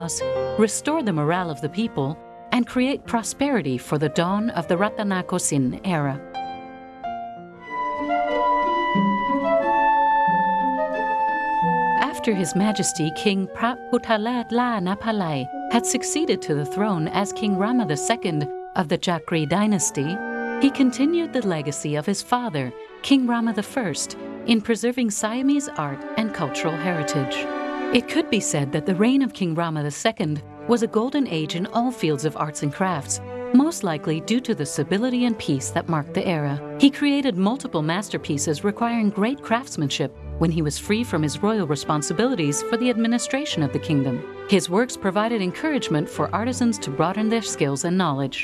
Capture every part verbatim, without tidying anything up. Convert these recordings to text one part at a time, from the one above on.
restore the morale of the people, and create prosperity for the dawn of the Ratanakosin era. After His Majesty King Praputtaladla had succeeded to the throne as King Rama the Second of the Jakri dynasty, he continued the legacy of his father, King Rama the First, in preserving Siamese art and cultural heritage. It could be said that the reign of King Rama the Second was a golden age in all fields of arts and crafts, most likely due to the stability and peace that marked the era. He created multiple masterpieces requiring great craftsmanship when he was free from his royal responsibilities for the administration of the kingdom. His works provided encouragement for artisans to broaden their skills and knowledge.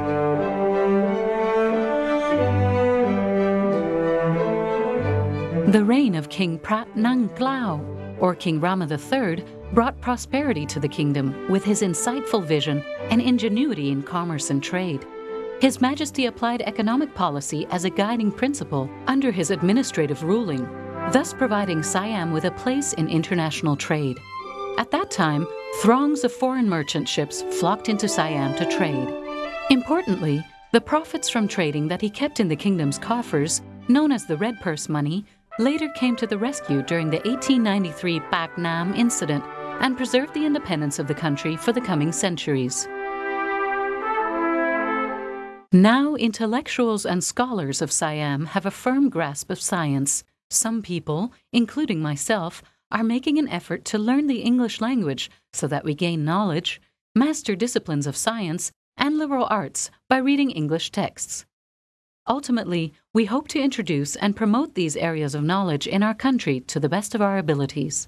The reign of King Prat Nang Klao, or King Rama the Third, brought prosperity to the kingdom with his insightful vision and ingenuity in commerce and trade. His Majesty applied economic policy as a guiding principle under his administrative ruling, thus providing Siam with a place in international trade. At that time, throngs of foreign merchant ships flocked into Siam to trade. Importantly, the profits from trading that he kept in the kingdom's coffers, known as the Red Purse money, later came to the rescue during the eighteen ninety-three Pak Nam incident and preserved the independence of the country for the coming centuries. Now, intellectuals and scholars of Siam have a firm grasp of science. Some people, including myself, are making an effort to learn the English language so that we gain knowledge, master disciplines of science, and liberal arts by reading English texts. Ultimately, we hope to introduce and promote these areas of knowledge in our country to the best of our abilities.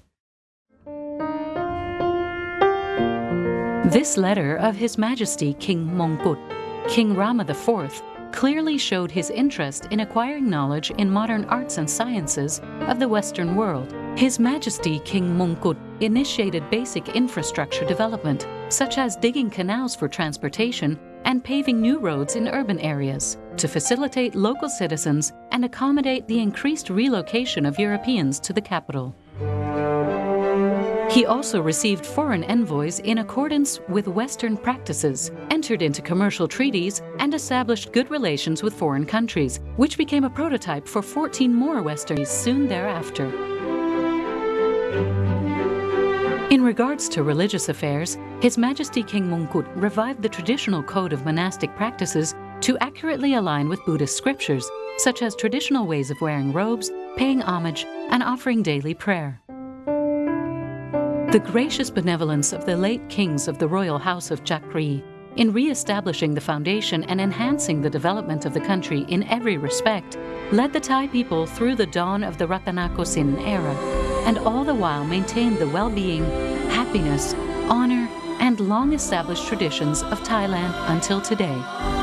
This letter of His Majesty King Mongkut, King Rama the Fourth, clearly showed his interest in acquiring knowledge in modern arts and sciences of the Western world. His Majesty King Mongkut initiated basic infrastructure development, such as digging canals for transportation and paving new roads in urban areas, to facilitate local citizens and accommodate the increased relocation of Europeans to the capital. He also received foreign envoys in accordance with Western practices, entered into commercial treaties, and established good relations with foreign countries, which became a prototype for fourteen more Westerns soon thereafter. In regards to religious affairs, His Majesty King Mongkut revived the traditional code of monastic practices to accurately align with Buddhist scriptures, such as traditional ways of wearing robes, paying homage, and offering daily prayer. The gracious benevolence of the late kings of the royal house of Jakri in re-establishing the foundation and enhancing the development of the country in every respect led the Thai people through the dawn of the Ratanakosin era, and all the while maintained the well-being, happiness, honor, and long-established traditions of Thailand until today.